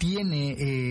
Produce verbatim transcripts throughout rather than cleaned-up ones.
tiene,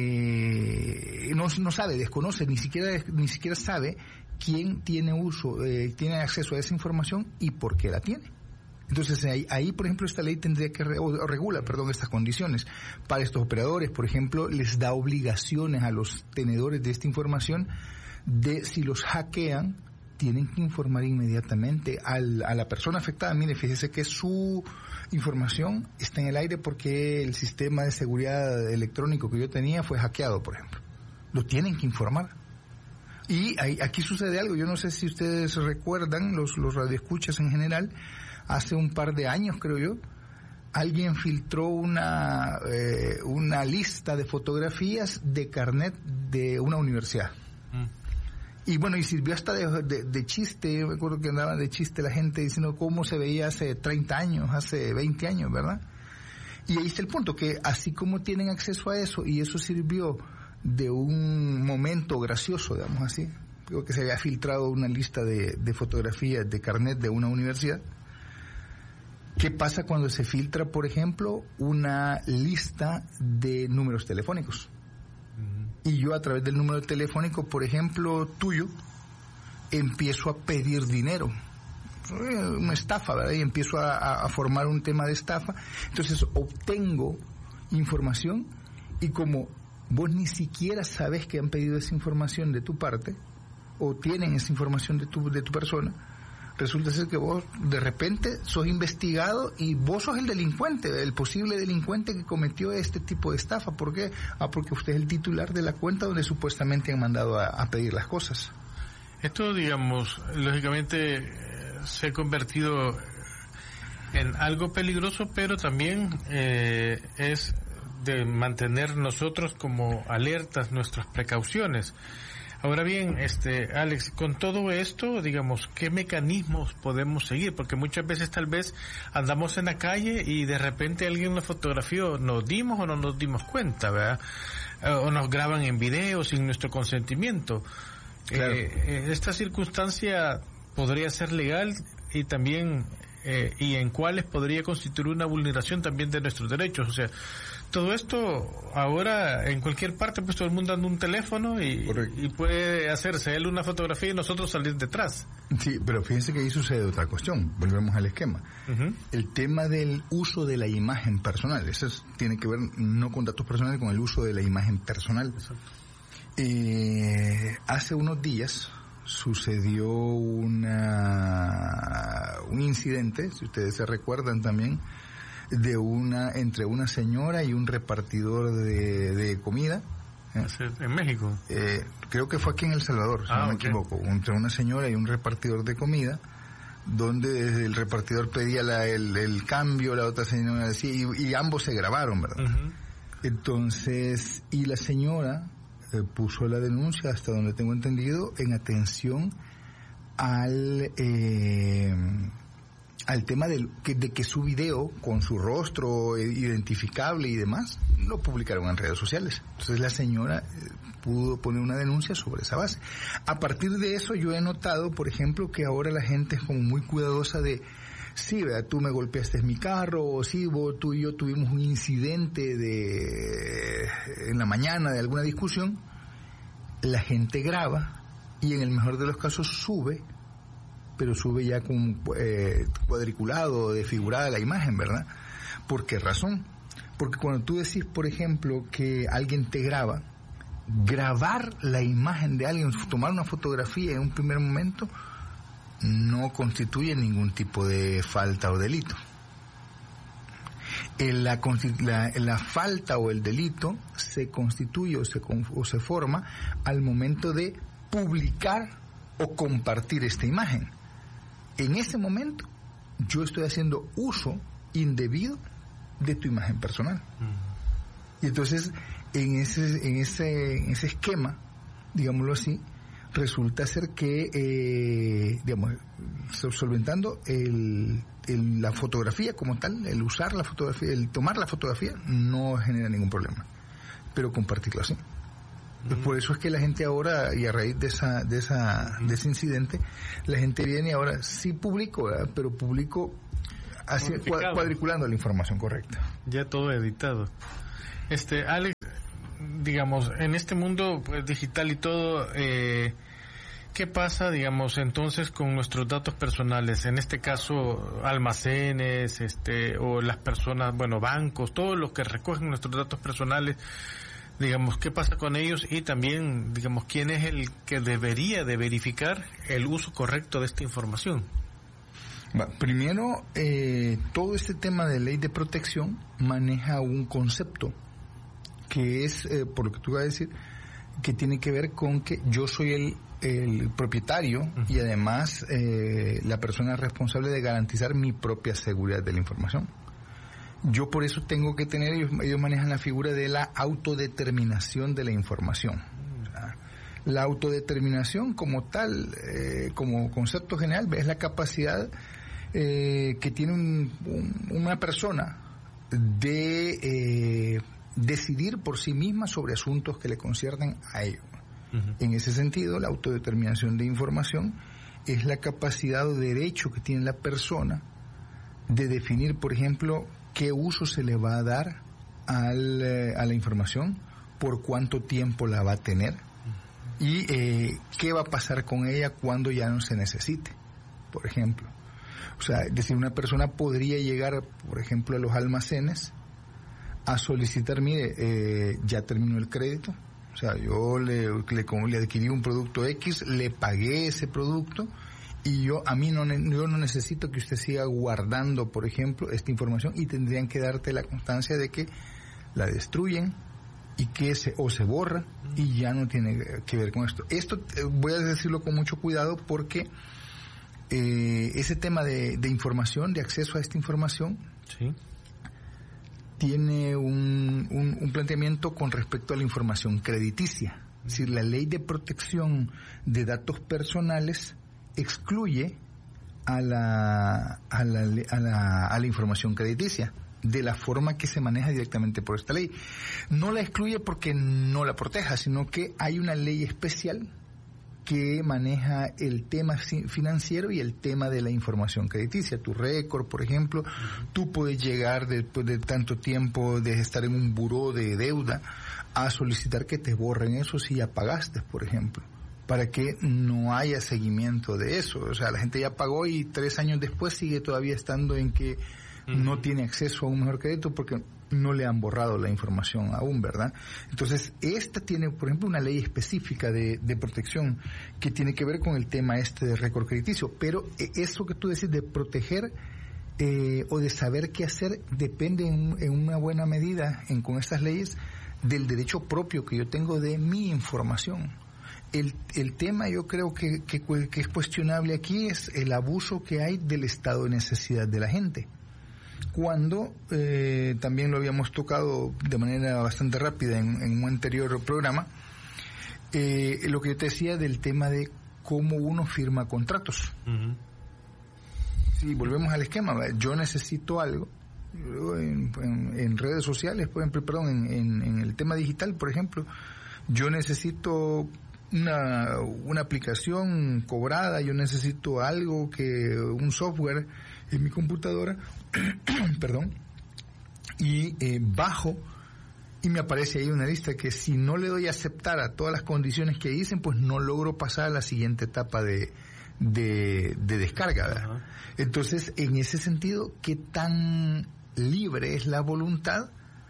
eh, no, no sabe, desconoce, ni siquiera, ni siquiera sabe quién tiene uso, eh, tiene acceso a esa información y por qué la tiene. Entonces ahí, ahí por ejemplo esta ley tendría que re, o regula, perdón, estas condiciones. Para estos operadores, por ejemplo, les da obligaciones a los tenedores de esta información de si los hackean, tienen que informar inmediatamente al, a la persona afectada. Mire, fíjese que su información está en el aire porque el sistema de seguridad electrónico que yo tenía fue hackeado, por ejemplo. Lo tienen que informar. Y hay, aquí sucede algo, yo no sé si ustedes recuerdan, los, los radioescuchas en general, hace un par de años, creo yo, alguien filtró una, eh, una lista de fotografías de carnet de una universidad. Mm. Y bueno, y sirvió hasta de, de, de chiste. Yo me acuerdo que andaba de chiste la gente diciendo cómo se veía hace treinta años, hace veinte años, ¿verdad? Y ahí está el punto, que así como tienen acceso a eso, y eso sirvió de un momento gracioso, digamos así, creo que se había filtrado una lista de, de fotografías de carnet de una universidad. ¿Qué pasa cuando se filtra, por ejemplo, una lista de números telefónicos? Y yo a través del número telefónico, por ejemplo, tuyo, empiezo a pedir dinero. Una estafa, ¿verdad? Y empiezo a, a formar un tema de estafa. Entonces obtengo información y como vos ni siquiera sabes que han pedido esa información de tu parte o tienen esa información de tu, de tu persona, resulta ser que vos de repente sos investigado y vos sos el delincuente, el posible delincuente que cometió este tipo de estafa. ¿Por qué? Ah, porque usted es el titular de la cuenta donde supuestamente han mandado a, a pedir las cosas. Esto, digamos, lógicamente se ha convertido en algo peligroso, pero también eh, es de mantener nosotros como alertas nuestras precauciones. Ahora bien, este, Alex, con todo esto, digamos, ¿qué mecanismos podemos seguir? Porque muchas veces tal vez andamos en la calle y de repente alguien nos fotografió, nos dimos o no nos dimos cuenta, ¿verdad? O nos graban en video sin nuestro consentimiento. Claro. Eh, esta circunstancia podría ser legal y también, eh, y en cuáles podría constituir una vulneración también de nuestros derechos. O sea, todo esto ahora en cualquier parte, pues todo el mundo anda un teléfono y, y puede hacerse él una fotografía y nosotros salir detrás. Sí, pero fíjense que ahí sucede otra cuestión. Volvemos al esquema. Uh-huh. El tema del uso de la imagen personal. Eso es, tiene que ver no con datos personales, con el uso de la imagen personal. Eh, hace unos días sucedió una un incidente, si ustedes se recuerdan también, de una entre una señora y un repartidor de, de comida. ¿Eh? ¿En México? Eh, creo que fue aquí en El Salvador, si ah, no me okay. equivoco. Entre una señora y un repartidor de comida, donde desde el repartidor pedía la, el, el cambio, la otra señora decía, y, y ambos se grabaron, ¿verdad? Uh-huh. Entonces, y la señora eh, puso la denuncia, hasta donde tengo entendido, en atención al... Eh, al tema de que, de que su video con su rostro identificable y demás lo publicaron en redes sociales. Entonces la señora eh, pudo poner una denuncia sobre esa base. A partir de eso yo he notado, por ejemplo, que ahora la gente es como muy cuidadosa de, sí, ¿verdad? Tú me golpeaste en mi carro, o sí, vos, tú y yo tuvimos un incidente de en la mañana de alguna discusión. La gente graba y en el mejor de los casos sube, pero sube ya con eh, cuadriculado, desfigurada la imagen, ¿verdad? ¿Por qué razón? Porque cuando tú decís, por ejemplo, que alguien te graba, grabar la imagen de alguien, tomar una fotografía en un primer momento, no constituye ningún tipo de falta o delito. La, la, la falta o el delito se constituye o se, o se forma al momento de publicar o compartir esta imagen. En ese momento yo estoy haciendo uso indebido de tu imagen personal. Uh-huh. Y entonces en ese en ese en ese esquema, digámoslo así, resulta ser que eh, digamos, solventando el, el la fotografía como tal, el usar la fotografía, el tomar la fotografía no genera ningún problema, pero compartirlo así. Pues por eso es que la gente ahora, y a raíz de esa de esa de ese incidente, la gente viene y ahora sí publico, ¿verdad? Pero publico así, cuadriculando la información correcta. Ya todo editado. Este, Alex, digamos, en este mundo pues, digital y todo, eh, ¿qué pasa, digamos, entonces con nuestros datos personales? En este caso, almacenes, este, o las personas, bueno, bancos, todos los que recogen nuestros datos personales, digamos, ¿qué pasa con ellos? Y también, digamos, ¿quién es el que debería de verificar el uso correcto de esta información? Primero, eh, todo este tema de ley de protección maneja un concepto que es, eh, por lo que tú vas a decir, que tiene que ver con que yo soy el, el propietario uh-huh. y además eh, la persona responsable de garantizar mi propia seguridad de la información. Yo por eso tengo que tener, ellos, ellos manejan la figura de la autodeterminación de la información. La autodeterminación como tal, eh, como concepto general, es la capacidad eh, que tiene un, un, una persona de eh, decidir por sí misma sobre asuntos que le conciernen a ellos. Uh-huh. En ese sentido, la autodeterminación de información es la capacidad o derecho que tiene la persona de definir, por ejemplo, qué uso se le va a dar al, eh, a la información, por cuánto tiempo la va a tener y eh, qué va a pasar con ella cuando ya no se necesite, por ejemplo. O sea, es decir, una persona podría llegar, por ejemplo, a los almacenes a solicitar, mire, eh, ya terminó el crédito, o sea, yo le, le, le adquirí un producto X, le pagué ese producto y yo a mí no yo no necesito que usted siga guardando, por ejemplo, esta información, y tendrían que darte la constancia de que la destruyen y que se o se borra y ya no tiene que ver con esto. Esto eh, voy a decirlo con mucho cuidado porque eh, ese tema de, de información, de acceso a esta información, sí, tiene un, un, un planteamiento con respecto a la información crediticia. Es decir, la ley de protección de datos personales excluye a la, a la, a la, a la información crediticia de la forma que se maneja directamente por esta ley. No la excluye porque no la proteja, sino que hay una ley especial que maneja el tema financiero y el tema de la información crediticia. Tu récord, por ejemplo, uh-huh. tú puedes llegar después de tanto tiempo de estar en un buró de deuda a solicitar que te borren eso si ya pagaste, por ejemplo, para que no haya seguimiento de eso. O sea, la gente ya pagó y tres años después sigue todavía estando en que uh-huh. no tiene acceso a un mejor crédito porque no le han borrado la información aún, ¿verdad? Entonces, esta tiene, por ejemplo, una ley específica de, de protección que tiene que ver con el tema este de récord crediticio, pero eso que tú decís de proteger eh, o de saber qué hacer depende en, en una buena medida en, con estas leyes del derecho propio que yo tengo de mi información. El, el tema yo creo que, que, que es cuestionable aquí es el abuso que hay del estado de necesidad de la gente. Cuando, eh, también lo habíamos tocado de manera bastante rápida en, en un anterior programa, eh, lo que yo te decía del tema de cómo uno firma contratos. Uh-huh. Si volvemos al esquema, yo necesito algo, yo en, en, en redes sociales, por ejemplo, perdón, en, en, en el tema digital, por ejemplo, yo necesito una, una aplicación cobrada, yo necesito algo que, un software en mi computadora, perdón, y eh, bajo y me aparece ahí una lista que si no le doy a aceptar a todas las condiciones que dicen, pues no logro pasar a la siguiente etapa de, de, de descarga, ¿verdad? Uh-huh. Entonces, en ese sentido, ¿qué tan libre es la voluntad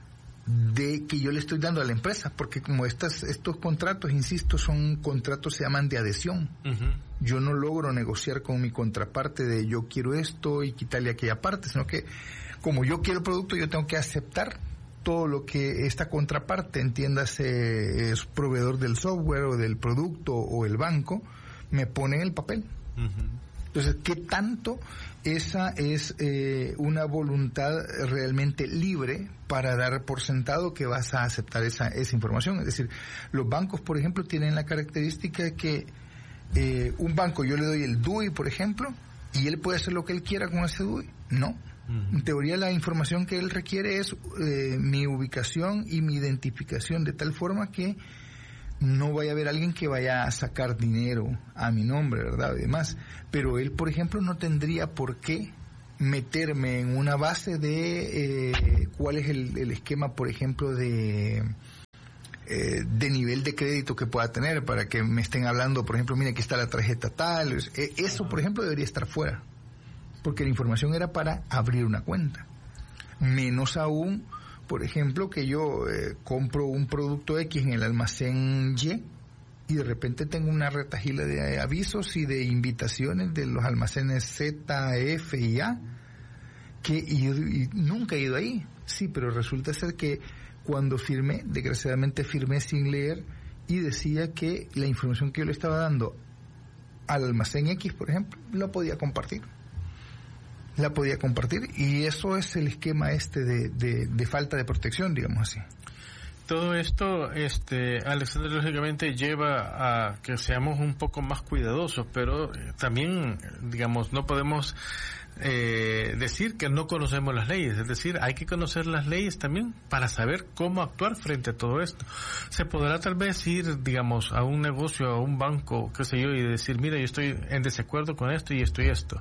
de que yo le estoy dando a la empresa? Porque como estas, estos contratos, insisto, son contratos, se llaman de adhesión. Uh-huh. Yo no logro negociar con mi contraparte de yo quiero esto y quitarle aquella parte, sino que como yo quiero el producto, yo tengo que aceptar todo lo que esta contraparte, entiéndase, es proveedor del software o del producto o el banco, me pone en el papel. Uh-huh. Entonces, ¿qué tanto esa es eh, una voluntad realmente libre para dar por sentado que vas a aceptar esa, esa información? Es decir, los bancos, por ejemplo, tienen la característica que eh, un banco, yo le doy el D U I, por ejemplo, y él puede hacer lo que él quiera con ese D U I. No. Uh-huh. En teoría, la información que él requiere es eh, mi ubicación y mi identificación, de tal forma que no vaya a haber alguien que vaya a sacar dinero a mi nombre, ¿verdad? Y demás. Pero él, por ejemplo, no tendría por qué meterme en una base de eh, cuál es el, el esquema, por ejemplo, de eh, de nivel de crédito que pueda tener, para que me estén hablando, por ejemplo, mira, aquí está la tarjeta tal. Eh, eso, por ejemplo, debería estar fuera, porque la información era para abrir una cuenta. Menos aún, por ejemplo, que yo eh, compro un producto X en el almacén Y y de repente tengo una retahíla de avisos y de invitaciones de los almacenes Z, F y A, que y, y nunca he ido ahí. Sí, pero resulta ser que cuando firmé, desgraciadamente firmé sin leer, y decía que la información que yo le estaba dando al almacén X, por ejemplo, la podía compartir. La podía compartir, y eso es el esquema este de, de, de falta de protección, digamos así. Todo esto, este, Alexander, lógicamente lleva a que seamos un poco más cuidadosos, pero también, digamos, no podemos eh, decir que no conocemos las leyes. Es decir, hay que conocer las leyes también para saber cómo actuar frente a todo esto. Se podrá tal vez ir, digamos, a un negocio, a un banco, qué sé yo, y decir, mira, yo estoy en desacuerdo con esto y esto y esto.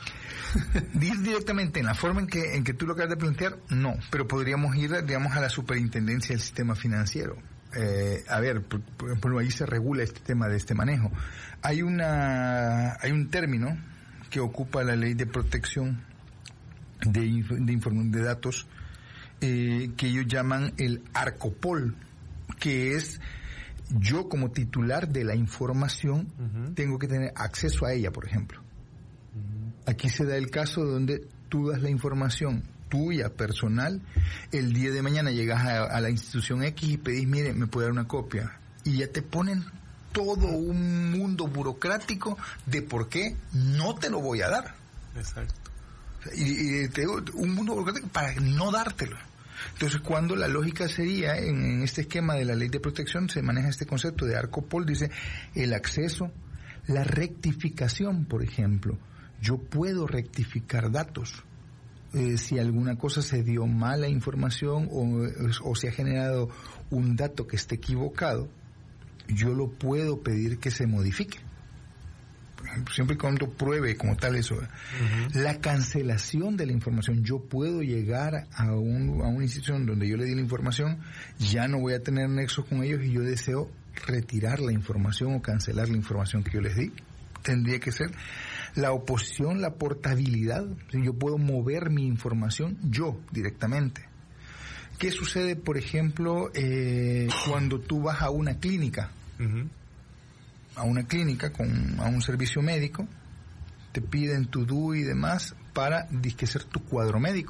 Ir directamente en la forma en que en que tú lo acabas de plantear, no, pero podríamos ir, digamos, a la superintendencia del sistema financiero. Eh, a ver, por, por ejemplo, ahí se regula este tema de este manejo. Hay una hay un término que ocupa la ley de protección de de, inform- de datos eh, que ellos llaman el ARCOPOL, que es yo como titular de la información uh-huh. tengo que tener acceso a ella, por ejemplo. Aquí se da el caso donde tú das la información tuya, personal, el día de mañana llegas a, a la institución X y pedís, mire, me puede dar una copia, y ya te ponen todo un mundo burocrático de por qué no te lo voy a dar. Exacto. Y, y te digo, un mundo burocrático para no dártelo. Entonces, cuando la lógica sería, en, en este esquema de la ley de protección, se maneja este concepto de ARCOPOL, dice, el acceso, la rectificación, por ejemplo. Yo puedo rectificar datos. Eh, si alguna cosa se dio mala información o, o se ha generado un dato que esté equivocado, yo lo puedo pedir que se modifique. Por ejemplo, siempre y cuando pruebe como tal eso. Uh-huh. La cancelación de la información. Yo puedo llegar a, un, a una institución donde yo le di la información, ya no voy a tener nexos con ellos y yo deseo retirar la información o cancelar la información que yo les di. Tendría que ser la oposición, la portabilidad. Yo puedo mover mi información yo directamente. ¿Qué sucede, por ejemplo, eh, cuando tú vas a una clínica? Uh-huh. A una clínica, con, a un servicio médico, te piden tu D U I y demás para disquecer tu cuadro médico.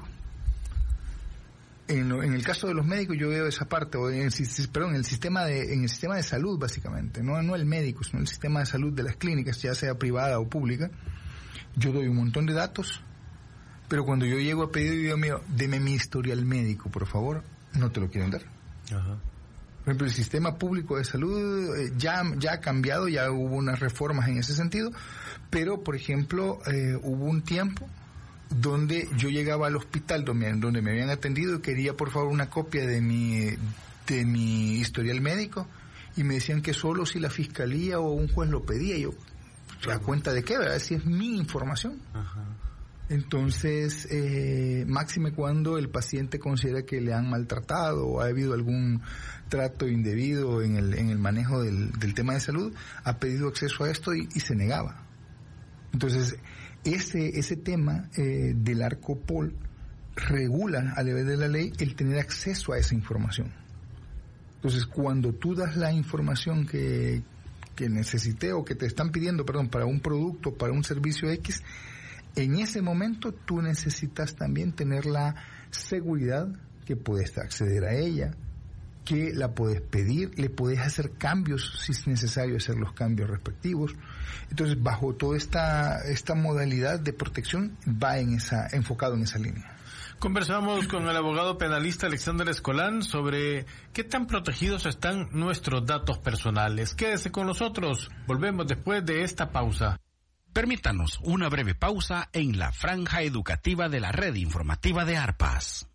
En, lo, en el caso de los médicos yo veo esa parte, o en el, perdón, en el sistema de, en el sistema de salud básicamente, no, no el médico, sino el sistema de salud de las clínicas, ya sea privada o pública. Yo doy un montón de datos, pero cuando yo llego a pedir, Dios mío, deme mi historial médico, por favor, no te lo quieren dar. Ajá. Por ejemplo, el sistema público de salud eh, ya, ya ha cambiado, ya hubo unas reformas en ese sentido, pero, por ejemplo, eh, hubo un tiempo donde yo llegaba al hospital donde, donde me habían atendido y quería, por favor, una copia de mi, de mi historial médico, y me decían que solo si la fiscalía o un juez lo pedía. Y yo, ¿a cuenta de qué, verdad? Si es mi información. Ajá. Entonces, eh, máxime cuando el paciente considera que le han maltratado o ha habido algún trato indebido en el, en el manejo del, del tema de salud, ha pedido acceso a esto y, y se negaba. Entonces, ese, ese tema eh, del ARCOPOL regula a nivel de la ley el tener acceso a esa información. Entonces, cuando tú das la información que, que necesité o que te están pidiendo, perdón, para un producto, para un servicio X, en ese momento tú necesitas también tener la seguridad que puedes acceder a ella, que la puedes pedir, le puedes hacer cambios si es necesario hacer los cambios respectivos. Entonces, bajo toda esta esta modalidad de protección va en esa enfocado en esa línea. Conversamos con el abogado penalista Alexander Escolán sobre qué tan protegidos están nuestros datos personales. Quédese con nosotros. Volvemos después de esta pausa. Permítanos una breve pausa en la franja educativa de la red informativa de Arpas.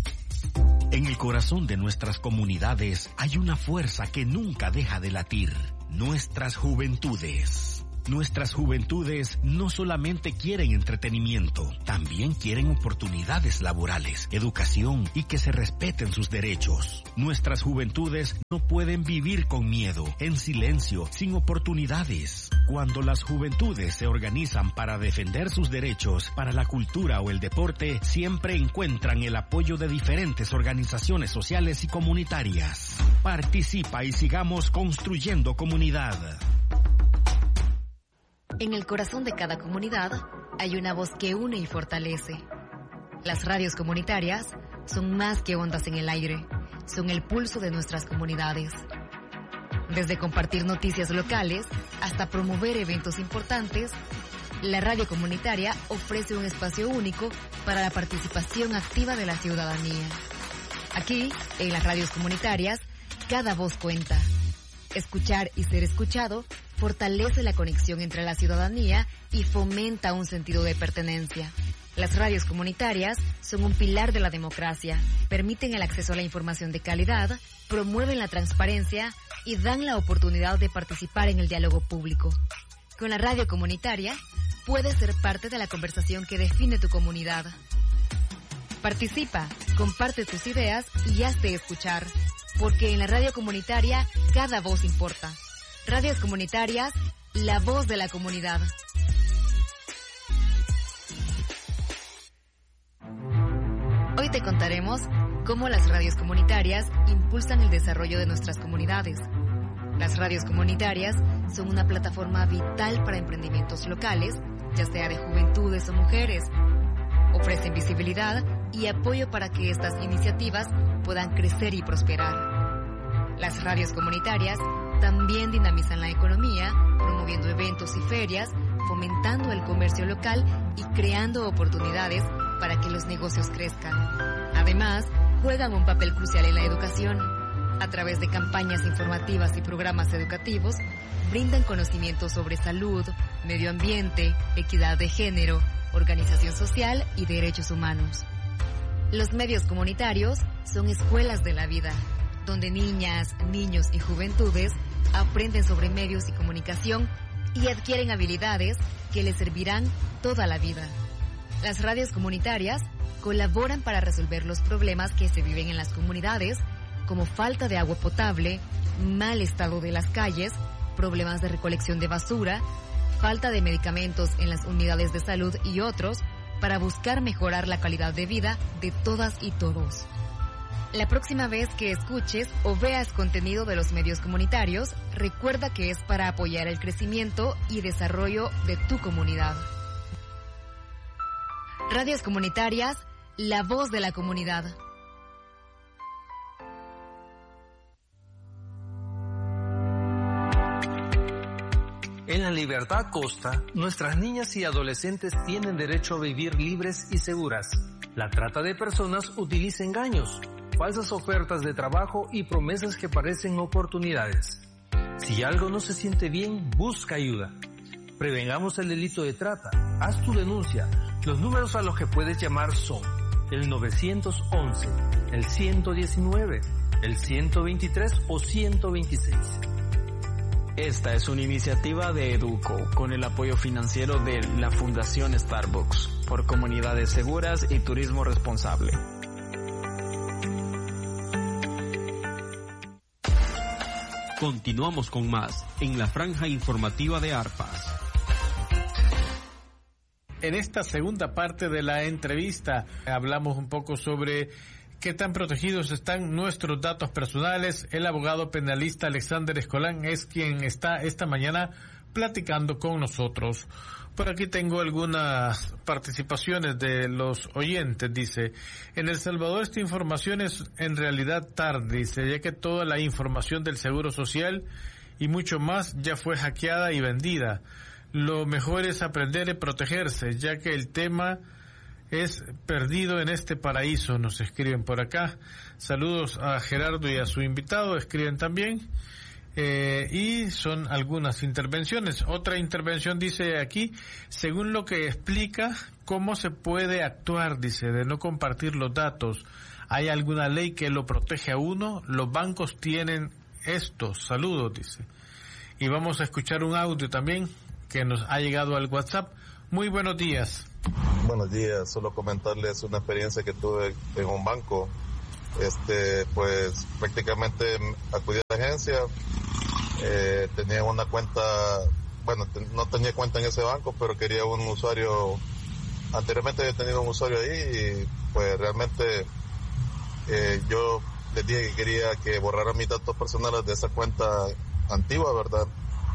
En el corazón de nuestras comunidades hay una fuerza que nunca deja de latir: nuestras juventudes. Nuestras juventudes no solamente quieren entretenimiento, también quieren oportunidades laborales, educación y que se respeten sus derechos. Nuestras juventudes no pueden vivir con miedo, en silencio, sin oportunidades. Cuando las juventudes se organizan para defender sus derechos, para la cultura o el deporte, siempre encuentran el apoyo de diferentes organizaciones sociales y comunitarias. Participa y sigamos construyendo comunidad. En el corazón de cada comunidad hay una voz que une y fortalece. Las radios comunitarias son más que ondas en el aire, son el pulso de nuestras comunidades. Desde compartir noticias locales hasta promover eventos importantes, la radio comunitaria ofrece un espacio único para la participación activa de la ciudadanía. Aquí, en las radios comunitarias, cada voz cuenta. Escuchar y ser escuchado fortalece la conexión entre la ciudadanía y fomenta un sentido de pertenencia. Las radios comunitarias son un pilar de la democracia, permiten el acceso a la información de calidad, promueven la transparencia y dan la oportunidad de participar en el diálogo público. Con la radio comunitaria, puedes ser parte de la conversación que define tu comunidad. Participa, comparte tus ideas y hazte escuchar, porque en la radio comunitaria cada voz importa. Radios comunitarias, la voz de la comunidad. Hoy te contaremos cómo las radios comunitarias impulsan el desarrollo de nuestras comunidades. Las radios comunitarias son una plataforma vital para emprendimientos locales, ya sea de juventudes o mujeres. Ofrecen visibilidad y apoyo para que estas iniciativas puedan crecer y prosperar. Las radios comunitarias también dinamizan la economía, promoviendo eventos y ferias, fomentando el comercio local y creando oportunidades para que los negocios crezcan. Además, juegan un papel crucial en la educación. A través de campañas informativas y programas educativos, brindan conocimientos sobre salud, medio ambiente, equidad de género, organización social y derechos humanos. Los medios comunitarios son escuelas de la vida, donde niñas, niños y juventudes aprenden sobre medios y comunicación y adquieren habilidades que les servirán toda la vida. Las radios comunitarias colaboran para resolver los problemas que se viven en las comunidades, como falta de agua potable, mal estado de las calles, problemas de recolección de basura, falta de medicamentos en las unidades de salud y otros, para buscar mejorar la calidad de vida de todas y todos. La próxima vez que escuches o veas contenido de los medios comunitarios, recuerda que es para apoyar el crecimiento y desarrollo de tu comunidad. Radios comunitarias, la voz de la comunidad. En la Libertad Costa, nuestras niñas y adolescentes tienen derecho a vivir libres y seguras. La trata de personas utiliza engaños, falsas ofertas de trabajo y promesas que parecen oportunidades. Si algo no se siente bien, busca ayuda. Prevengamos el delito de trata. Haz tu denuncia. Los números a los que puedes llamar son el nueve once, el ciento diecinueve, el ciento veintitrés o ciento veintiséis. Esta es una iniciativa de Educo, con el apoyo financiero de la Fundación Starbucks, por comunidades seguras y turismo responsable. Continuamos con más en la franja informativa de Arpas. En esta segunda parte de la entrevista hablamos un poco sobre qué tan protegidos están nuestros datos personales. El abogado penalista Alexander Escolán es quien está esta mañana platicando con nosotros. Por aquí tengo algunas participaciones de los oyentes. Dice, en El Salvador esta información es en realidad tarde, dice, ya que toda la información del Seguro Social y mucho más ya fue hackeada y vendida. Lo mejor es aprender y protegerse, ya que el tema es perdido en este paraíso, nos escriben por acá. Saludos a Gerardo y a su invitado, escriben también. Eh, y son algunas intervenciones. Otra intervención dice aquí, según lo que explica, ¿cómo se puede actuar? Dice, de no compartir los datos. ¿Hay alguna ley que lo protege a uno? Los bancos tienen esto. Saludos, dice. Y vamos a escuchar un audio también que nos ha llegado al WhatsApp. Muy buenos días. Buenos días, solo comentarles una experiencia que tuve en un banco. Este, pues prácticamente acudí a la agencia, eh, tenía una cuenta, bueno, te, no tenía cuenta en ese banco, pero quería un usuario, anteriormente había tenido un usuario ahí y pues realmente eh, yo les dije que quería que borraran mis datos personales de esa cuenta antigua, ¿verdad?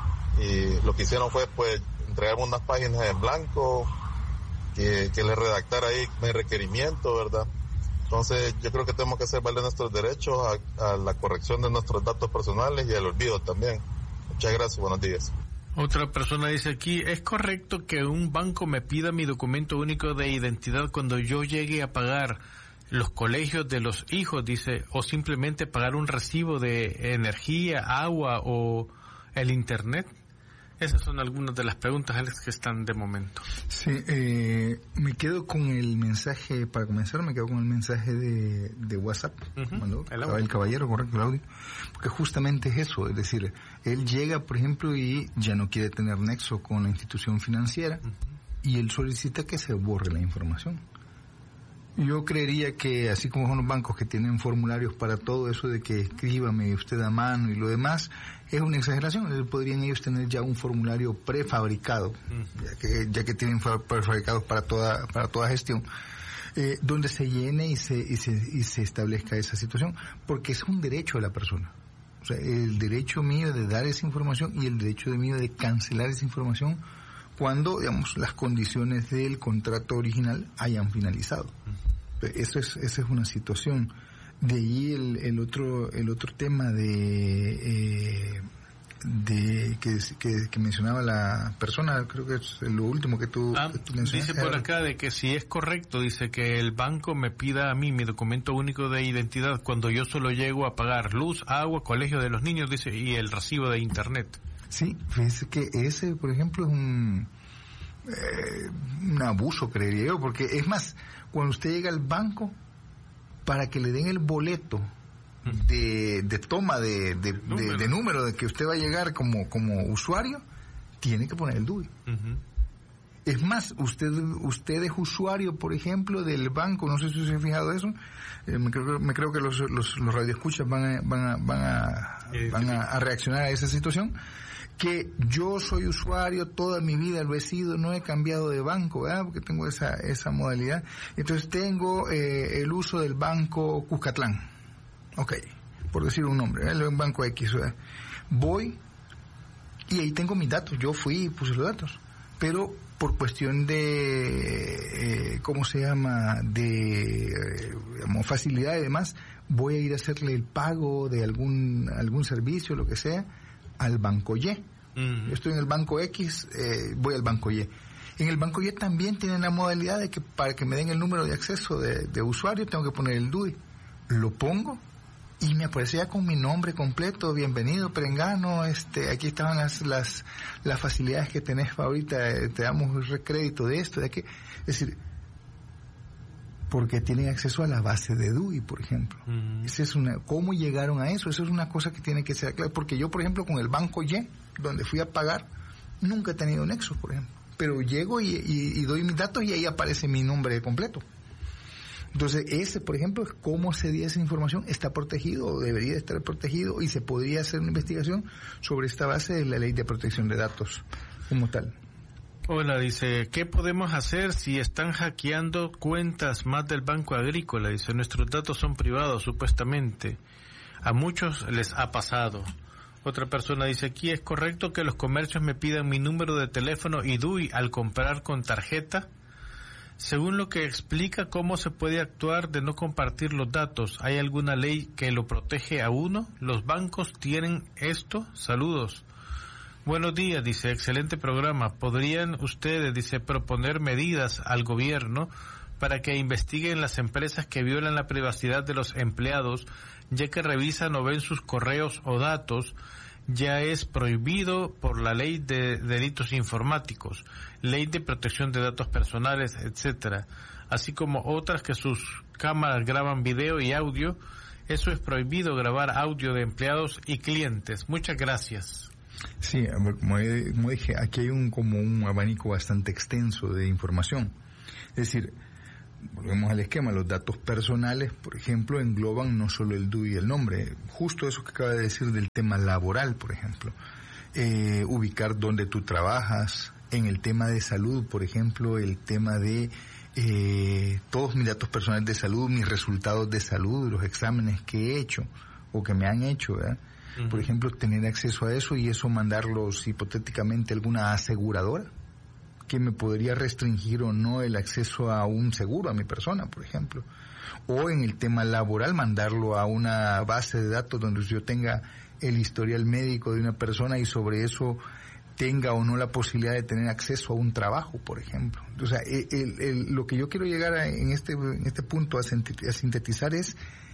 Y lo que hicieron fue pues entregarme unas páginas en blanco, que, que les redactara ahí mi requerimiento, ¿verdad? Entonces yo creo que tenemos que hacer valer nuestros derechos a, a la corrección de nuestros datos personales y al olvido también. Muchas gracias, buenos días. Otra persona dice aquí, ¿es correcto que un banco me pida mi documento único de identidad cuando yo llegue a pagar los colegios de los hijos, dice, o simplemente pagar un recibo de energía, agua o el internet? Esas son algunas de las preguntas, Alex, que están de momento. Sí, eh, me quedo con el mensaje, para comenzar, me quedo con el mensaje de, de WhatsApp, uh-huh. Mandó, el, el caballero, correcto, el audio, porque justamente es eso, es decir, él llega, por ejemplo, y ya no quiere tener nexo con la institución financiera, uh-huh. y él solicita que se borre la información. Yo creería que, así como son los bancos que tienen formularios para todo eso de que escríbame usted a mano y lo demás, es una exageración. Podrían ellos tener ya un formulario prefabricado, uh-huh. ya que ya que tienen prefabricados para toda para toda gestión, eh, donde se llene y se, y se y se establezca esa situación, porque es un derecho de la persona. O sea, el derecho mío de dar esa información y el derecho de mío de cancelar esa información cuando, digamos, las condiciones del contrato original hayan finalizado. Eso es, esa es una situación. De ahí el, el otro el otro tema de eh, de que, que, que mencionaba la persona, creo que es lo último que tú, ah, que tú mencionaste. Dice por acá de que si es correcto, dice que el banco me pida a mí mi documento único de identidad cuando yo solo llego a pagar luz, agua, colegio de los niños, dice, y el recibo de internet. Sí, fíjese que ese, por ejemplo, es un eh, un abuso, creería yo, porque es más, cuando usted llega al banco, para que le den el boleto de, de toma de, de, número. De, de número de que usted va a llegar como, como usuario, tiene que poner el D U I. Uh-huh. Es más, usted usted es usuario, por ejemplo, del banco, no sé si se ha fijado eso, eh, me, creo, me creo que los, los, los radioescuchas van a, van a, van a, van a, a reaccionar a esa situación, que yo soy usuario, toda mi vida lo he sido, no he cambiado de banco, ¿verdad? Porque tengo esa esa modalidad. Entonces tengo eh, el uso del banco Cuscatlán, ok, por decir un nombre, ¿eh? El banco X, ¿verdad? Voy y ahí tengo mis datos, yo fui y puse los datos, pero por cuestión de, eh, ¿cómo se llama?, de eh, digamos, facilidad y demás, voy a ir a hacerle el pago de algún algún servicio, lo que sea, al banco Y. Uh-huh. Yo estoy en el banco X, eh, voy al banco Y. En el banco Y también tienen la modalidad de que para que me den el número de acceso de, de usuario tengo que poner el D U I. Lo pongo y me aparece ya con mi nombre completo, bienvenido Perengano, este, aquí estaban las las las facilidades que tenés ahorita, eh, te damos recrédito de esto, de aquello. Es decir, porque tienen acceso a la base de D U I, por ejemplo. Uh-huh. Esa es una, ¿cómo llegaron a eso? Eso es una cosa que tiene que ser clara, porque yo, por ejemplo, con el banco Y, donde fui a pagar, nunca he tenido nexo, por ejemplo. Pero llego y, y, y doy mis datos y ahí aparece mi nombre completo. Entonces, ese, por ejemplo, es cómo se dio esa información, está protegido o debería estar protegido y se podría hacer una investigación sobre esta base de la Ley de Protección de Datos como tal. Hola, dice, ¿qué podemos hacer si están hackeando cuentas más del Banco Agrícola? Dice, nuestros datos son privados, supuestamente. A muchos les ha pasado. Otra persona dice, aquí es correcto que los comercios me pidan mi número de teléfono y D U I al comprar con tarjeta. Según lo que explica, ¿cómo se puede actuar de no compartir los datos? ¿Hay alguna ley que lo protege a uno? ¿Los bancos tienen esto? Saludos. Buenos días, dice, excelente programa. ¿Podrían ustedes, dice, proponer medidas al gobierno para que investiguen las empresas que violan la privacidad de los empleados, ya que revisan o ven sus correos o datos? Ya es prohibido por la ley de delitos informáticos, ley de protección de datos personales, etcétera, así como otras que sus cámaras graban video y audio. Eso es prohibido, grabar audio de empleados y clientes. Muchas gracias. Sí, como, como dije, aquí hay un como un abanico bastante extenso de información. Es decir, volvemos al esquema, los datos personales, por ejemplo, engloban no solo el D U I y el nombre, justo eso que acaba de decir del tema laboral, por ejemplo, eh, ubicar dónde tú trabajas, en el tema de salud, por ejemplo, el tema de eh, todos mis datos personales de salud, mis resultados de salud, los exámenes que he hecho o que me han hecho, ¿verdad? Uh-huh. Por ejemplo, tener acceso a eso y eso mandarlos hipotéticamente a alguna aseguradora que me podría restringir o no el acceso a un seguro a mi persona, por ejemplo. O en el tema laboral, mandarlo a una base de datos donde yo tenga el historial médico de una persona y sobre eso tenga o no la posibilidad de tener acceso a un trabajo, por ejemplo. O sea, el, el, el, lo que yo quiero llegar a, en este en este punto a, a sintetizar es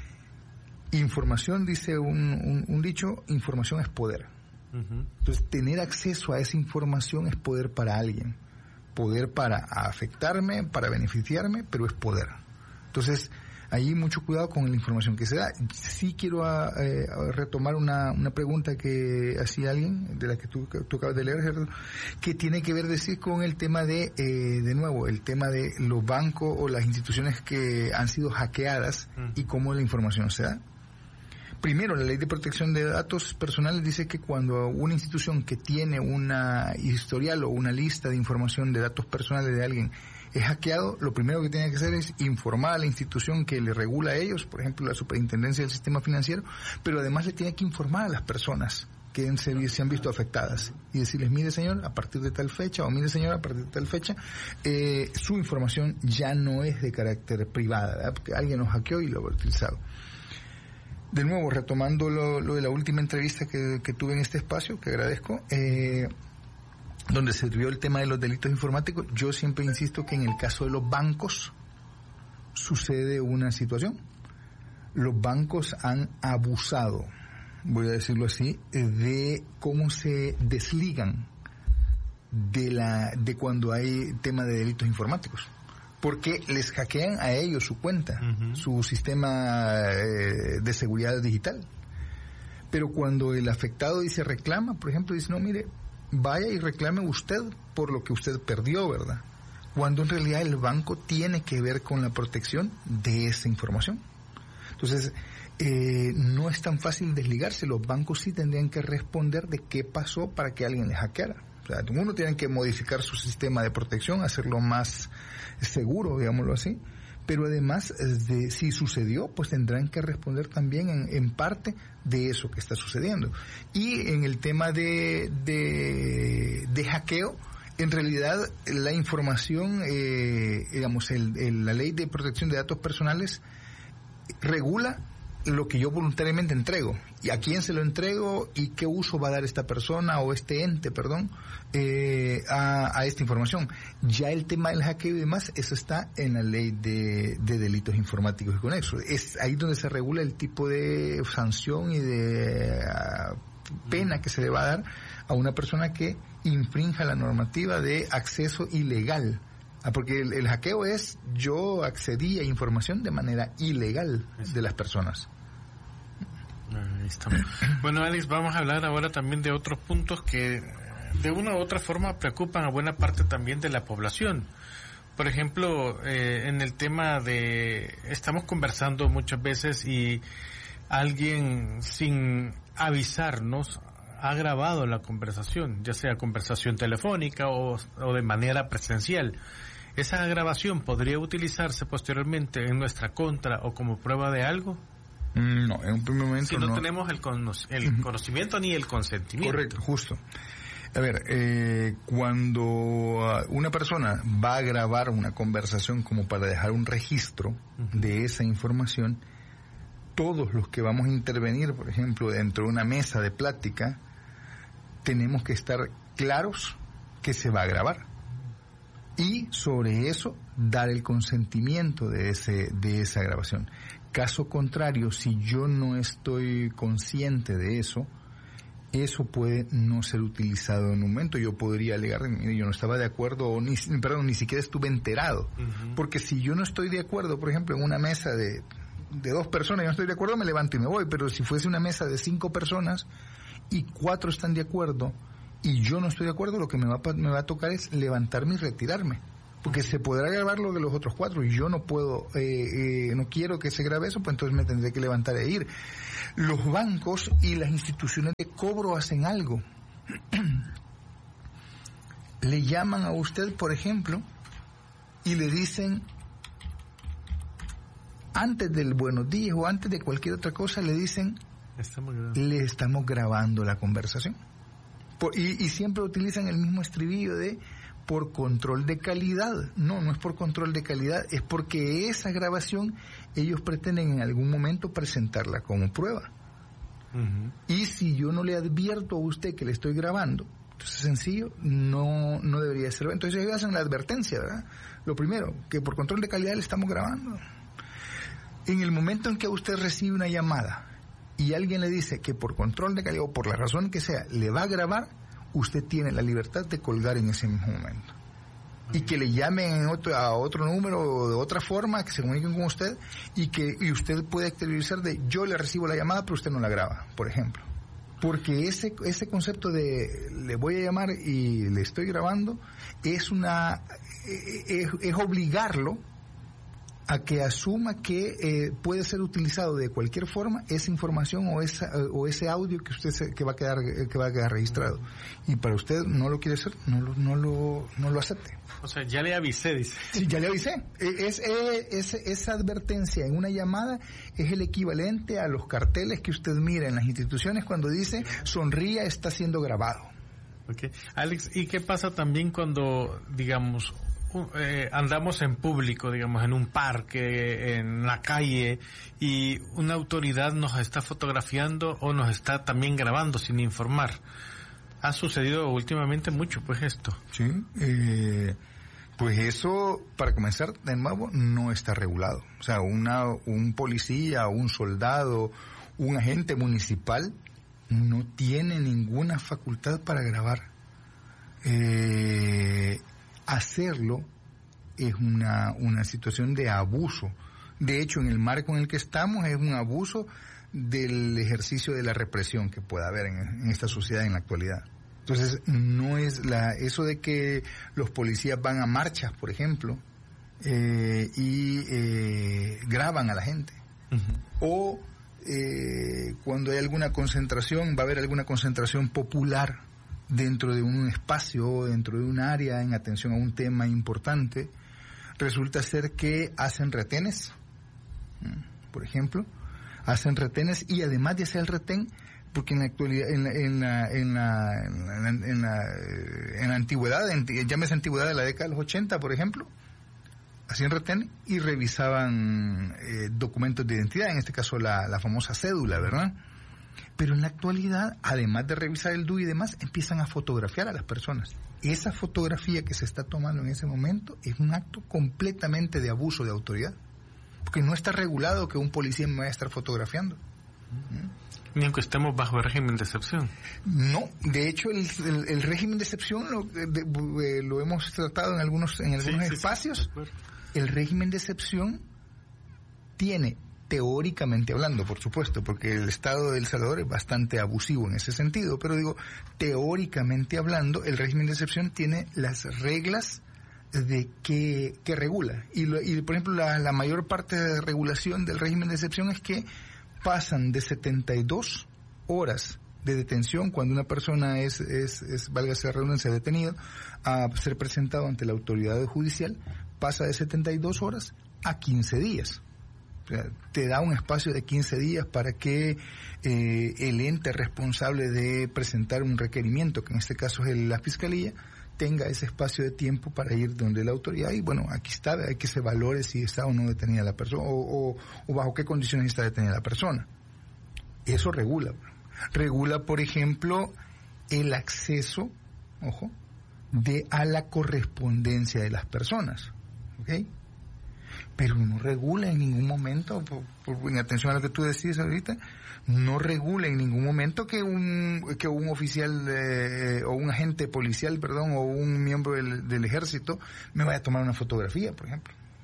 información, dice un, un, un dicho, información es poder. Uh-huh. Entonces, tener acceso a esa información es poder para alguien. Poder para afectarme, para beneficiarme, pero es poder. Entonces, ahí mucho cuidado con la información que se da. Sí quiero a, eh, a retomar una, una pregunta que hacía alguien, de la que tú, que tú acabas de leer, Gerardo, que tiene que ver decir con el tema de, eh, de nuevo, el tema de los bancos o las instituciones que han sido hackeadas mm. y cómo la información se da. Primero, la Ley de Protección de Datos Personales dice que cuando una institución que tiene una historial o una lista de información de datos personales de alguien es hackeado, lo primero que tiene que hacer es informar a la institución que le regula a ellos, por ejemplo, la Superintendencia del Sistema Financiero, pero además le tiene que informar a las personas que se, se han visto afectadas y decirles, mire señor, a partir de tal fecha, o mire señor, a partir de tal fecha, eh, su información ya no es de carácter privada, ¿verdad? Porque alguien nos hackeó y lo ha utilizado. De nuevo, retomando lo, lo de la última entrevista que, que tuve en este espacio, que agradezco, eh, donde se vio el tema de los delitos informáticos, yo siempre insisto que en el caso de los bancos sucede una situación. Los bancos han abusado, voy a decirlo así, de cómo se desligan de la de cuando hay tema de delitos informáticos. Porque les hackean a ellos su cuenta, uh-huh. su sistema eh, de seguridad digital. Pero cuando el afectado dice reclama, por ejemplo, dice, no, mire, vaya y reclame usted por lo que usted perdió, ¿verdad? Cuando en realidad el banco tiene que ver con la protección de esa información. Entonces, eh, no es tan fácil desligarse. Los bancos sí tendrían que responder de qué pasó para que alguien les hackeara. O sea, uno tiene que modificar su sistema de protección, hacerlo más seguro, digámoslo así, pero además, de, si sucedió, pues tendrán que responder también en, en parte de eso que está sucediendo. Y en el tema de, de, de hackeo, en realidad la información, eh, digamos, el, el, la Ley de Protección de Datos Personales regula lo que yo voluntariamente entrego y a quién se lo entrego y qué uso va a dar esta persona o este ente, perdón, eh, a, a esta información. Ya el tema del hackeo y demás, eso está en la Ley de, de Delitos Informáticos y Conexos. Es ahí donde se regula el tipo de sanción y de uh, pena que se le va a dar a una persona que infrinja la normativa de acceso ilegal. Porque el, el hackeo es yo accedí a información de manera ilegal de las personas. Ahí estamos. Bueno, Alex, vamos a hablar ahora también de otros puntos que de una u otra forma preocupan a buena parte también de la población. Por ejemplo, eh, en el tema de, estamos conversando muchas veces y alguien sin avisarnos ha grabado la conversación, ya sea conversación telefónica o, o de manera presencial. ¿Esa grabación podría utilizarse posteriormente en nuestra contra o como prueba de algo? No, en un primer momento si no, no tenemos el, cono- el uh-huh. conocimiento ni el consentimiento. Correcto, justo. A ver, eh, cuando una persona va a grabar una conversación como para dejar un registro uh-huh. de esa información, todos los que vamos a intervenir, por ejemplo, dentro de una mesa de plática, tenemos que estar claros que se va a grabar. Y sobre eso dar el consentimiento de ese de esa grabación. Caso contrario, si yo no estoy consciente de eso, eso puede no ser utilizado en un momento. Yo podría alegar, mire, yo no estaba de acuerdo, o ni, perdón, ni siquiera estuve enterado. Uh-huh. Porque si yo no estoy de acuerdo, por ejemplo, en una mesa de, de dos personas, yo no estoy de acuerdo, me levanto y me voy. Pero si fuese una mesa de cinco personas y cuatro están de acuerdo y yo no estoy de acuerdo, lo que me va, me va a tocar es levantarme y retirarme. Porque se podrá grabar lo de los otros cuatro y yo no puedo, eh, eh, no quiero que se grabe eso, pues entonces me tendré que levantar e ir. Los bancos y las instituciones de cobro hacen algo. Le llaman a usted, por ejemplo, y le dicen, antes del buenos días o antes de cualquier otra cosa, le dicen, estamos le estamos grabando la conversación. Por, y, y siempre utilizan el mismo estribillo de por control de calidad. No, no es por control de calidad, es porque esa grabación ellos pretenden en algún momento presentarla como prueba. Uh-huh. Y si yo no le advierto a usted que le estoy grabando, entonces sencillo, no no debería ser. Entonces ellos hacen la advertencia, ¿verdad? Lo primero, que por control de calidad le estamos grabando. En el momento en que usted recibe una llamada y alguien le dice que por control de calidad o por la razón que sea le va a grabar, usted tiene la libertad de colgar en ese mismo momento. Y que le llamen en otro, a otro número o de otra forma, que se comuniquen con usted y que y usted puede exteriorizar de yo le recibo la llamada pero usted no la graba, por ejemplo. Porque ese ese concepto de le voy a llamar y le estoy grabando es una es, es obligarlo a que asuma que eh, puede ser utilizado de cualquier forma esa información o esa o ese audio que usted se, que va a quedar que va a quedar registrado, y para usted no lo quiere hacer, no lo no lo no lo acepte. O sea, ya le avisé, dice. Sí, ya le avisé. Es, es, es esa advertencia en una llamada es el equivalente a los carteles que usted mira en las instituciones cuando dice sonría, está siendo grabado. Okay. Alex, ¿y qué pasa también cuando, digamos, Eh, andamos en público, digamos, en un parque, en la calle, y una autoridad nos está fotografiando o nos está también grabando sin informar? Ha sucedido últimamente mucho, pues, esto. Sí, eh, pues eso, para comenzar, de nuevo, no está regulado. O sea, una, un policía, un soldado, un agente municipal no tiene ninguna facultad para grabar. Eh... Hacerlo es una, una situación de abuso. De hecho, en el marco en el que estamos es un abuso del ejercicio de la represión que pueda haber en, en esta sociedad en la actualidad. Entonces, no es la eso de que los policías van a marchas, por ejemplo, eh, y eh, graban a la gente. Uh-huh. O eh, cuando hay alguna concentración, va a haber alguna concentración popular dentro de un espacio, dentro de un área, en atención a un tema importante, resulta ser que hacen retenes, por ejemplo, hacen retenes y además de hacer el retén, porque en la actualidad, en la, en la, en la, en la, en la, en la antigüedad, en, llámese antigüedad de la década de los ochenta, por ejemplo, hacían retén y revisaban eh, documentos de identidad, en este caso la, la famosa cédula, ¿verdad? Pero en la actualidad, además de revisar el D U I y demás, empiezan a fotografiar a las personas. Esa fotografía que se está tomando en ese momento es un acto completamente de abuso de autoridad. Porque no está regulado que un policía me vaya a estar fotografiando. Ni aunque estemos bajo el régimen de excepción. No, de hecho el, el, el régimen de excepción lo, de, de, lo hemos tratado en algunos, en algunos sí, espacios. Sí, sí, el régimen de excepción tiene, teóricamente hablando, por supuesto, porque el Estado de El Salvador es bastante abusivo en ese sentido, pero digo, teóricamente hablando, el régimen de excepción tiene las reglas de que, que regula. Y, lo, y por ejemplo, la, la mayor parte de regulación del régimen de excepción es que pasan de setenta y dos horas de detención cuando una persona es, es, es válgase la redundancia, detenido, a ser presentado ante la autoridad judicial, pasa de setenta y dos horas a quince días. O sea, te da un espacio de quince días para que eh, el ente responsable de presentar un requerimiento, que en este caso es la Fiscalía, tenga ese espacio de tiempo para ir donde la autoridad y bueno, aquí está, hay que se valore si está o no detenida la persona o, o, o bajo qué condiciones está detenida la persona. Eso regula. Regula, por ejemplo, el acceso, ojo, de a la correspondencia de las personas, ¿ok? Pero no regula en ningún momento, por, por, en atención a lo que tú decías ahorita, no regula en ningún momento que un que un oficial eh, o un agente policial, perdón, o un miembro del, del ejército me vaya a tomar una fotografía, por ejemplo.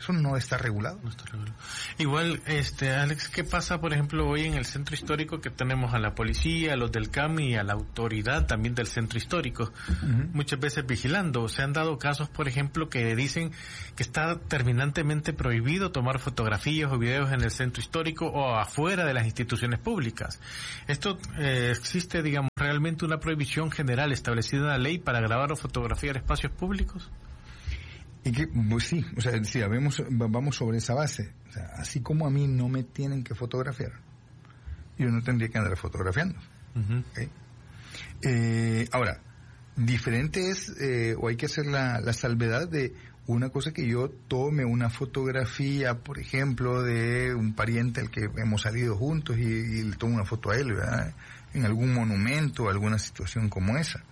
Eso no está regulado. No está regulado. Igual, este, Alex, ¿qué pasa, por ejemplo, hoy en el centro histórico, que tenemos a la policía, a los del C A M y a la autoridad también del centro histórico, uh-huh. muchas veces vigilando? Se han dado casos, por ejemplo, que dicen que está terminantemente prohibido tomar fotografías o videos en el centro histórico o afuera de las instituciones públicas. Esto eh, existe, digamos, realmente una prohibición general establecida en la ley para grabar o fotografiar espacios públicos. Y que, pues sí, o sea, sí, vamos, vamos sobre esa base. O sea, así como a mí no me tienen que fotografiar, yo no tendría que andar fotografiando. Uh-huh. ¿Okay? Eh, ahora, diferente es, eh, o hay que hacer la, la salvedad de una cosa que yo tome una fotografía, por ejemplo, de un pariente al que hemos salido juntos y, y le tomo una foto a él, ¿verdad? En algún monumento, alguna situación como esa.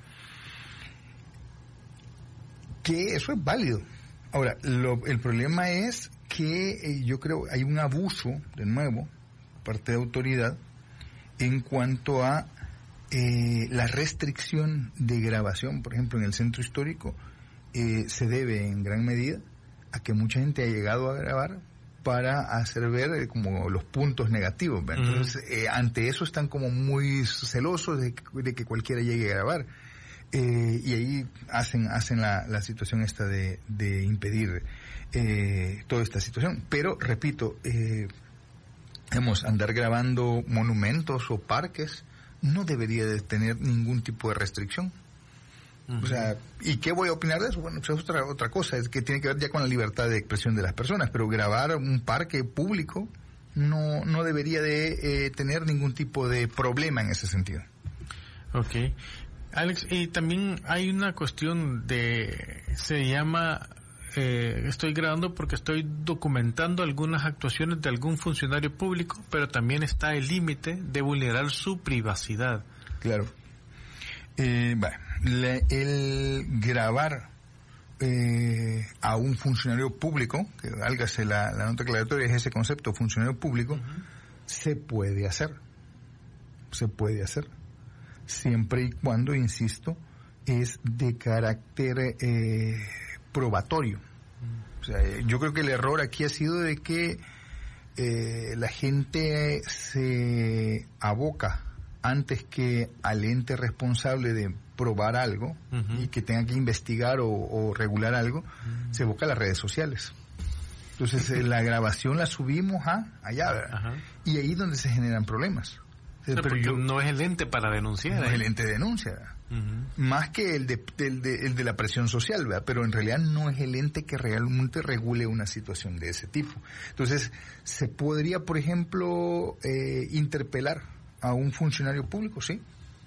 Que eso es válido. Ahora, lo, el problema es que eh, yo creo hay un abuso, de nuevo, por parte de autoridad, en cuanto a eh, la restricción de grabación. Por ejemplo, en el centro histórico eh, se debe en gran medida a que mucha gente ha llegado a grabar para hacer ver eh, como los puntos negativos. ¿Verdad? Uh-huh. Entonces, eh, ante eso están como muy celosos de, de que cualquiera llegue a grabar. Eh, y ahí hacen hacen la, la situación esta de, de impedir eh, toda esta situación. Pero, repito, eh, hemos andar grabando monumentos o parques no debería de tener ningún tipo de restricción. Uh-huh. O sea, ¿y qué voy a opinar de eso? Bueno, pues es otra, otra cosa, es que tiene que ver ya con la libertad de expresión de las personas, pero grabar un parque público no, no debería de eh, tener ningún tipo de problema en ese sentido. Okay. Alex, y también hay una cuestión de, se llama, eh, estoy grabando porque estoy documentando algunas actuaciones de algún funcionario público, pero también está el límite de vulnerar su privacidad. Claro. Eh, bueno, la, el grabar eh, a un funcionario público, que válgase la, la nota aclaratoria es ese concepto, funcionario público, uh-huh. se puede hacer. Se puede hacer. Siempre y cuando, insisto, es de carácter eh, probatorio. O sea, yo creo que el error aquí ha sido de que eh, la gente se aboca antes que al ente responsable de probar algo uh-huh. y que tenga que investigar o, o regular algo, uh-huh. se aboca a las redes sociales. Entonces eh, la grabación la subimos a allá, ¿verdad? Uh-huh. Y ahí es donde se generan problemas. Pero, pero yo, no es el ente para denunciar. No es el ente de denuncia, uh-huh. más que el de, el, de, el de la presión social, ¿verdad? Pero en realidad no es el ente que realmente regule una situación de ese tipo. Entonces, se podría, por ejemplo, eh, interpelar a un funcionario público, sí.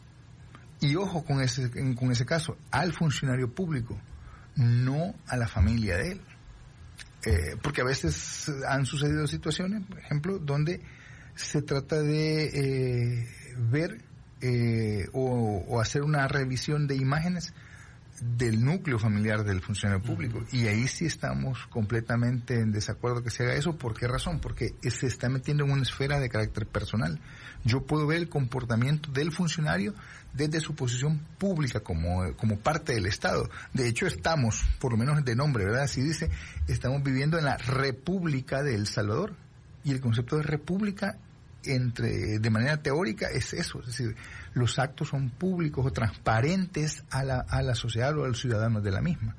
Y ojo con ese, con ese caso, al funcionario público, no a la familia de él. Eh, porque a veces han sucedido situaciones, por ejemplo, donde se trata de eh, ver eh, o, o hacer una revisión de imágenes del núcleo familiar del funcionario público. Uh-huh. Y ahí sí estamos completamente en desacuerdo que se haga eso. ¿Por qué razón? Porque se está metiendo en una esfera de carácter personal. Yo puedo ver el comportamiento del funcionario desde su posición pública como, como parte del Estado. De hecho, estamos, por lo menos de nombre, ¿verdad? Así dice, estamos viviendo en la República de El Salvador. Y el concepto de república, entre de manera teórica, es eso. Es decir, los actos son públicos o transparentes a la, a la sociedad o a los ciudadanos de la misma.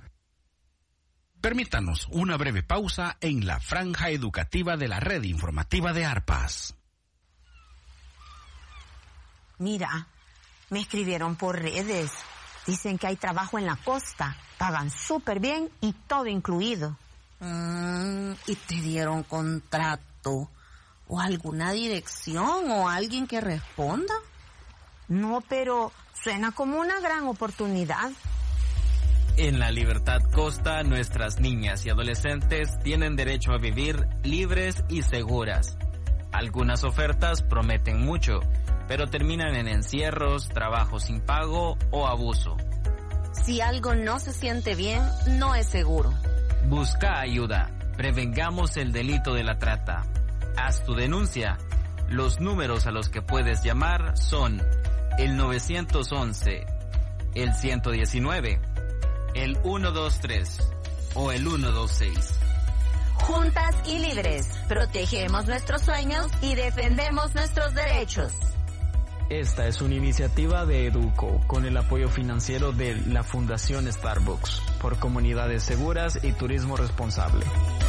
Permítanos una breve pausa en la franja educativa de la red informativa de Arpas. Mira, me escribieron por redes. Dicen que hay trabajo en la costa. Pagan súper bien y todo incluido. Mm, ¿y te dieron contrato? ¿O alguna dirección o alguien que responda? No, pero suena como una gran oportunidad. En la Libertad Costa, nuestras niñas y adolescentes tienen derecho a vivir libres y seguras. Algunas ofertas prometen mucho, pero terminan en encierros, trabajo sin pago o abuso. Si algo no se siente bien, no es seguro. Busca ayuda. Prevengamos el delito de la trata. Haz tu denuncia. Los números a los que puedes llamar son el nueve once, el ciento diecinueve, el ciento veintitrés o el ciento veintiséis. Juntas y libres, protegemos nuestros sueños y defendemos nuestros derechos. Esta es una iniciativa de Educo con el apoyo financiero de la Fundación Starbucks por comunidades seguras y turismo responsable.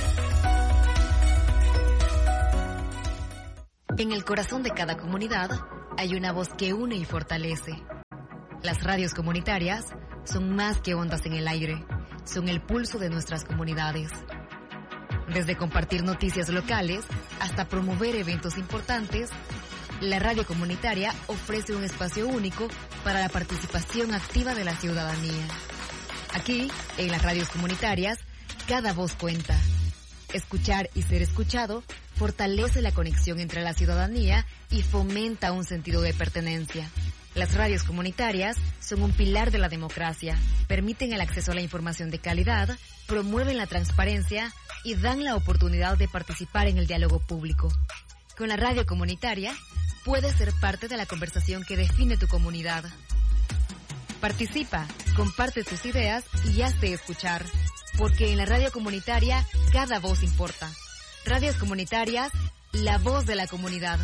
En el corazón de cada comunidad hay una voz que une y fortalece. Las radios comunitarias son más que ondas en el aire, son el pulso de nuestras comunidades. Desde compartir noticias locales hasta promover eventos importantes, la radio comunitaria ofrece un espacio único para la participación activa de la ciudadanía. Aquí, en las radios comunitarias, cada voz cuenta. Escuchar y ser escuchado fortalece la conexión entre la ciudadanía y fomenta un sentido de pertenencia. Las radios comunitarias son un pilar de la democracia, permiten el acceso a la información de calidad, promueven la transparencia y dan la oportunidad de participar en el diálogo público. Con la radio comunitaria, puedes ser parte de la conversación que define tu comunidad. Participa, comparte tus ideas y hazte escuchar, porque en la radio comunitaria cada voz importa. Radios comunitarias, la voz de la comunidad.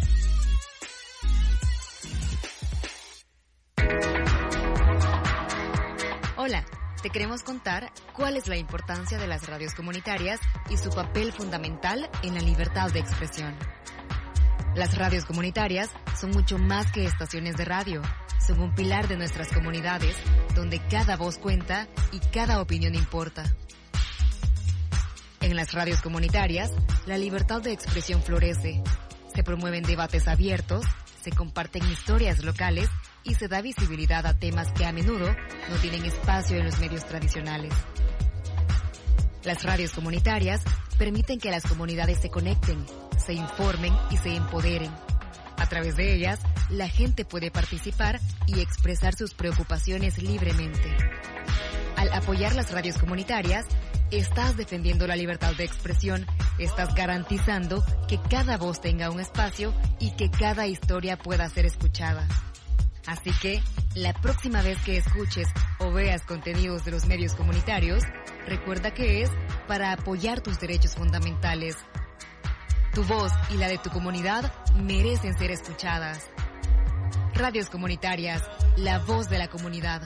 Hola, te queremos contar cuál es la importancia de las radios comunitarias y su papel fundamental en la libertad de expresión. Las radios comunitarias son mucho más que estaciones de radio. Son un pilar de nuestras comunidades, donde cada voz cuenta y cada opinión importa. En las radios comunitarias, la libertad de expresión florece. Se promueven debates abiertos, se comparten historias locales y se da visibilidad a temas que a menudo no tienen espacio en los medios tradicionales. Las radios comunitarias permiten que las comunidades se conecten, se informen y se empoderen. A través de ellas, la gente puede participar y expresar sus preocupaciones libremente. Al apoyar las radios comunitarias, estás defendiendo la libertad de expresión, estás garantizando que cada voz tenga un espacio y que cada historia pueda ser escuchada. Así que, la próxima vez que escuches o veas contenidos de los medios comunitarios, recuerda que es para apoyar tus derechos fundamentales. Tu voz y la de tu comunidad merecen ser escuchadas. Radios comunitarias, la voz de la comunidad.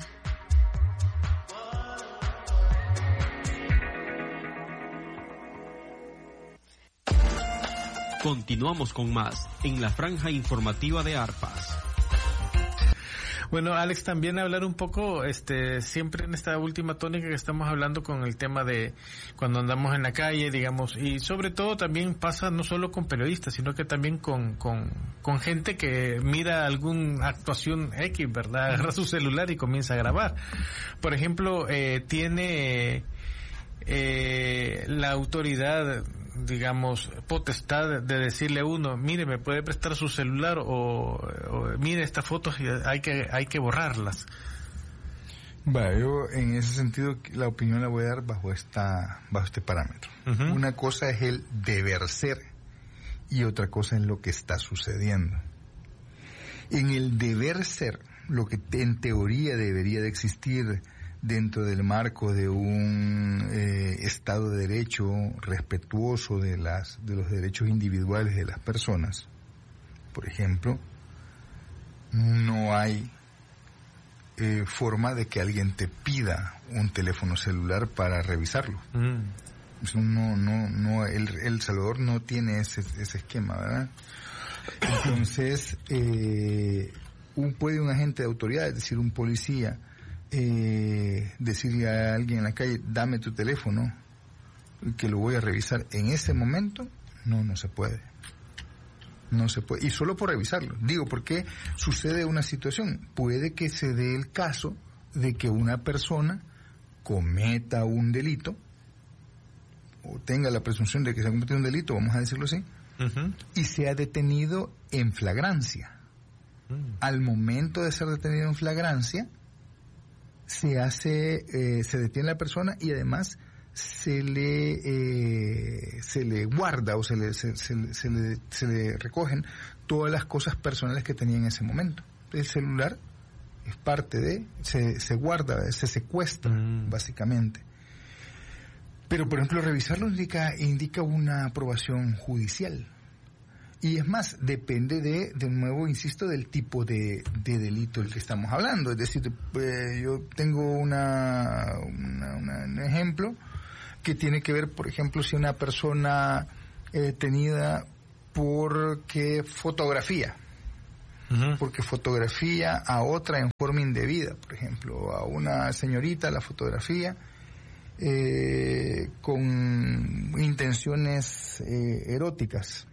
Continuamos con más en la franja informativa de Arpas. Bueno, Alex, también hablar un poco, este, siempre en esta última tónica que estamos hablando con el tema de cuando andamos en la calle, digamos, y sobre todo también pasa no solo con periodistas, sino que también con, con, con gente que mira alguna actuación X, ¿verdad? Agarra su celular y comienza a grabar. Por ejemplo, eh, tiene eh, la autoridad, digamos, potestad de decirle a uno, mire, me puede prestar su celular o, o mire estas fotos y hay que hay que borrarlas. Bueno, yo en ese sentido la opinión la voy a dar bajo esta bajo este parámetro. Uh-huh. Una cosa es el deber ser y otra cosa es lo que está sucediendo. En el deber ser, lo que en teoría debería de existir dentro del marco de un eh, Estado de Derecho respetuoso de las de los derechos individuales de las personas, por ejemplo, no hay eh, forma de que alguien te pida un teléfono celular para revisarlo. Mm. Eso no, no, no, el, el Salvador no tiene ese, ese esquema, ¿verdad? Entonces, eh, un, puede un agente de autoridad, es decir, un policía, Eh, decirle a alguien en la calle, dame tu teléfono, que lo voy a revisar en ese momento, no, no se puede. No se puede. Y solo por revisarlo. Digo, porque sucede una situación. Puede que se dé el caso de que una persona cometa un delito, o tenga la presunción de que se ha cometido un delito, vamos a decirlo así, uh-huh. y sea detenido en flagrancia. Uh-huh. Al momento de ser detenido en flagrancia, se hace, eh, se detiene la persona y además se le eh, se le guarda o se le se, se, se le se le recogen todas las cosas personales que tenía en ese momento. El celular es parte de, se, se guarda, se secuestra, mm. básicamente. Pero, por ejemplo, revisarlo indica, indica una aprobación judicial. Y es más, depende de, de nuevo, insisto, del tipo de, de delito del que estamos hablando. Es decir, eh, yo tengo una, una, una, un ejemplo que tiene que ver, por ejemplo, si una persona eh, tenida porque fotografía, uh-huh. porque fotografía a otra en forma indebida, por ejemplo, a una señorita la fotografía eh, con intenciones eh, eróticas.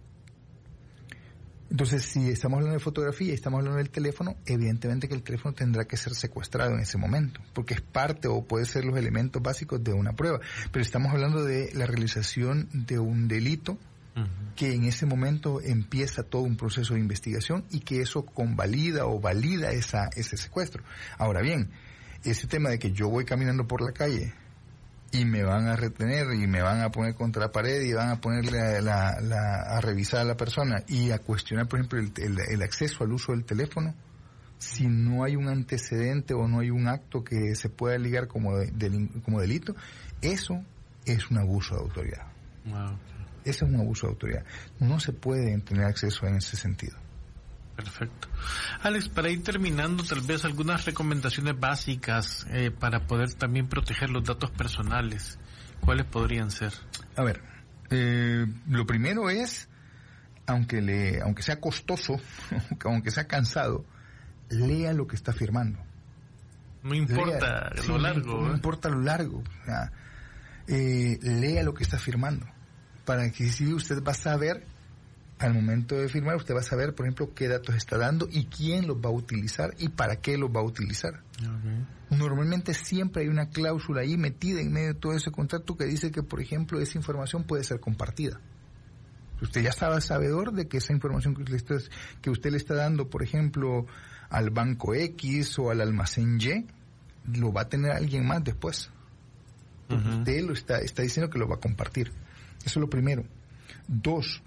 Entonces, si estamos hablando de fotografía y estamos hablando del teléfono, evidentemente que el teléfono tendrá que ser secuestrado en ese momento, porque es parte o puede ser los elementos básicos de una prueba. Pero estamos hablando de la realización de un delito uh-huh. que en ese momento empieza todo un proceso de investigación y que eso convalida o valida esa, ese secuestro. Ahora bien, ese tema de que yo voy caminando por la calle y me van a retener y me van a poner contra la pared y van a ponerle la, la, a revisar a la persona y a cuestionar, por ejemplo, el, el, el acceso al uso del teléfono, si no hay un antecedente o no hay un acto que se pueda ligar como, de, de, como delito, eso es un abuso de autoridad. Wow. Eso es un abuso de autoridad. No se puede tener acceso en ese sentido. Perfecto. Alex, para ir terminando, tal vez algunas recomendaciones básicas eh, para poder también proteger los datos personales. ¿Cuáles podrían ser? A ver, eh, lo primero es, aunque le, aunque sea costoso, aunque sea cansado, lea lo que está firmando. No importa lea, lo sí, largo. No, no importa lo largo. O sea, eh, lea lo que está firmando, para que si usted va a saber. Al momento de firmar, usted va a saber, por ejemplo, qué datos está dando y quién los va a utilizar y para qué los va a utilizar. Okay. Normalmente siempre hay una cláusula ahí metida en medio de todo ese contrato que dice que, por ejemplo, esa información puede ser compartida. Usted ya estaba sabedor de que esa información que usted, está, que usted le está dando, por ejemplo, al banco X o al almacén Y, lo va a tener alguien más después. Uh-huh. Usted lo está, está diciendo que lo va a compartir. Eso es lo primero. Dos,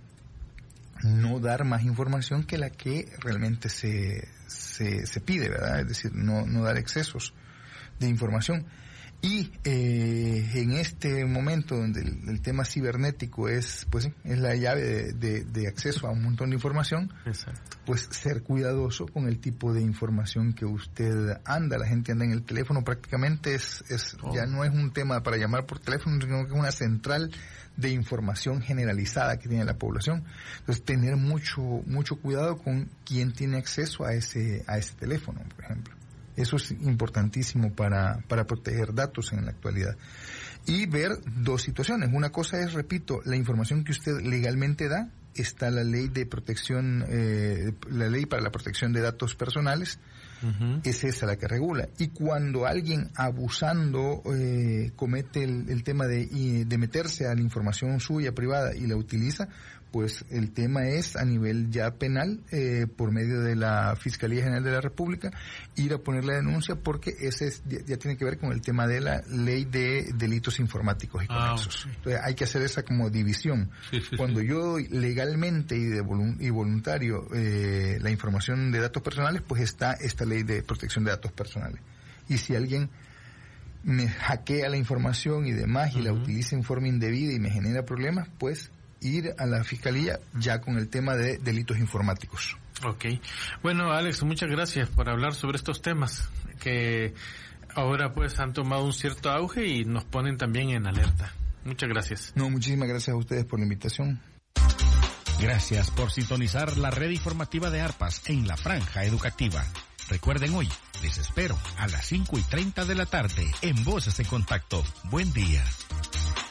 no dar más información que la que realmente se, se, se pide, ¿verdad? Es decir, no, no dar excesos de información. Y eh, en este momento donde el, el tema cibernético es, pues sí, es la llave de, de, de acceso a un montón de información, exacto. Pues ser cuidadoso con el tipo de información que usted anda. La gente anda en el teléfono, prácticamente es, es oh. ya no es un tema para llamar por teléfono, sino que es una central de información generalizada que tiene la población. Entonces, tener mucho mucho cuidado con quién tiene acceso a ese a ese teléfono, por ejemplo. Eso es importantísimo para para proteger datos en la actualidad. Y ver dos situaciones. Una cosa es, repito, la información que usted legalmente da. Está la ley de protección, eh, la ley para la protección de datos personales. Uh-huh. Es esa la que regula. Y cuando alguien abusando eh, comete el, el tema de, de meterse a la información suya privada y la utiliza, pues el tema es a nivel ya penal, eh, por medio de la Fiscalía General de la República, ir a poner la denuncia, porque ese es, ya, ya tiene que ver con el tema de la ley de delitos informáticos y conexos. Ah, okay. Entonces hay que hacer esa como división. Sí, sí, Cuando sí. yo doy legalmente y, de volun- y voluntario eh, la información de datos personales, pues está esta ley de protección de datos personales. Y si alguien me hackea la información y demás y uh-huh. la utiliza en forma indebida y me genera problemas, pues ir a la Fiscalía ya con el tema de delitos informáticos. Ok. Bueno, Alex, muchas gracias por hablar sobre estos temas que ahora pues han tomado un cierto auge y nos ponen también en alerta. Muchas gracias. No, muchísimas gracias a ustedes por la invitación. Gracias por sintonizar la red informativa de Arpas en la Franja Educativa. Recuerden hoy, les espero a las cinco y treinta de la tarde en Voces en Contacto. Buen día.